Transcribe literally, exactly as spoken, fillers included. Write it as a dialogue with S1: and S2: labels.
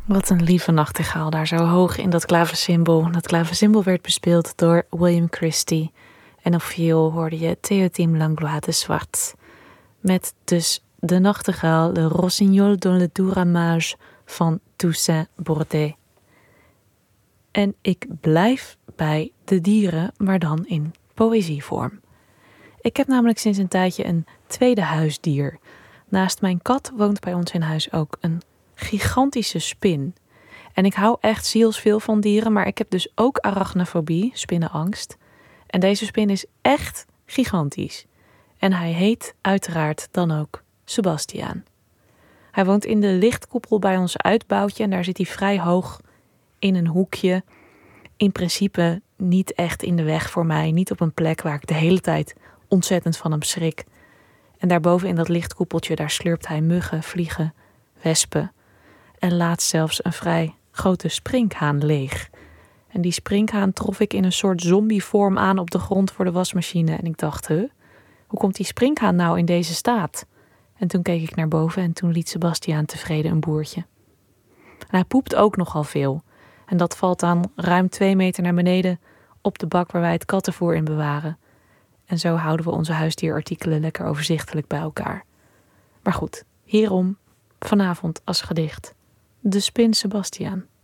S1: Wat een lieve nachtegaal daar zo hoog in dat klavecimbal. Dat klavecimbal werd bespeeld door William Christie. En op viool hoorde je Théotime Langlois de Zwart. Met dus de nachtegaal, Le Rossignol dans le doux ramage van Toussaint Bordet. En ik blijf bij de dieren, maar dan in poëzievorm. Ik heb namelijk sinds een tijdje een tweede huisdier. Naast mijn kat woont bij ons in huis ook een gigantische spin. En ik hou echt zielsveel van dieren, maar ik heb dus ook arachnofobie, spinnenangst. En deze spin is echt gigantisch. En hij heet uiteraard dan ook Sebastiaan. Hij woont in de lichtkoepel bij ons uitbouwtje en daar zit hij vrij hoog in een hoekje. In principe niet echt in de weg voor mij, niet op een plek waar ik de hele tijd ontzettend van hem schrik. En daarboven in dat lichtkoepeltje, daar slurpt hij muggen, vliegen, wespen. En laatst zelfs een vrij grote sprinkhaan leeg. En die sprinkhaan trof ik in een soort zombievorm aan op de grond voor de wasmachine. En ik dacht, huh, hoe komt die sprinkhaan nou in deze staat? En toen keek ik naar boven en toen liet Sebastiaan tevreden een boertje. En hij poept ook nogal veel. En dat valt dan ruim twee meter naar beneden op de bak waar wij het kattenvoer in bewaren. En zo houden we onze huisdierartikelen lekker overzichtelijk bij elkaar. Maar goed, hierom vanavond als gedicht De Spin Sebastiaan.